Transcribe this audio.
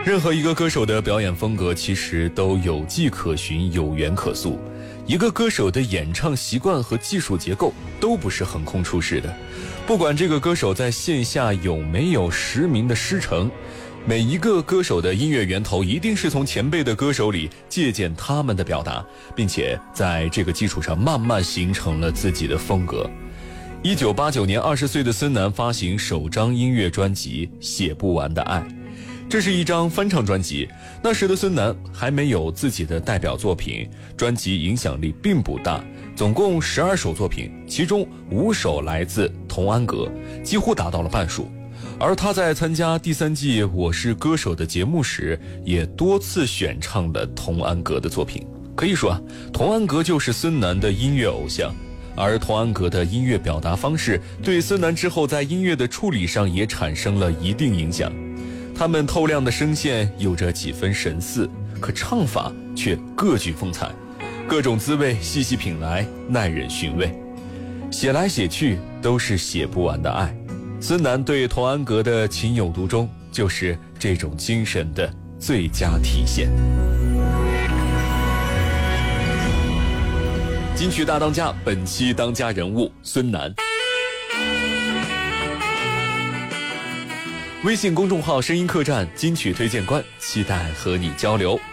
任何一个歌手的表演风格其实都有迹可循，有源可溯。一个歌手的演唱习惯和技术结构都不是横空出世的，不管这个歌手在线下有没有实名的师承，每一个歌手的音乐源头一定是从前辈的歌手里借鉴他们的表达，并且在这个基础上慢慢形成了自己的风格。1989年20岁的孙楠发行首张音乐专辑《写不完的爱》，这是一张翻唱专辑。那时的孙楠还没有自己的代表作品，专辑影响力并不大，总共12首作品，其中5首来自童安格，几乎达到了半数。而他在参加第3季《我是歌手》的节目时，也多次选唱了童安格的作品。可以说童安格就是孙楠的音乐偶像。而童安格的音乐表达方式对孙楠之后在音乐的处理上也产生了一定影响。他们透亮的声线有着几分神似，可唱法却各具风采，各种滋味细细品来，耐人寻味。写来写去都是写不完的爱。孙楠对童安格的情有独钟，就是这种精神的最佳体现。金曲大当家，本期当家人物孙楠。微信公众号声音客栈金曲推荐官，期待和你交流。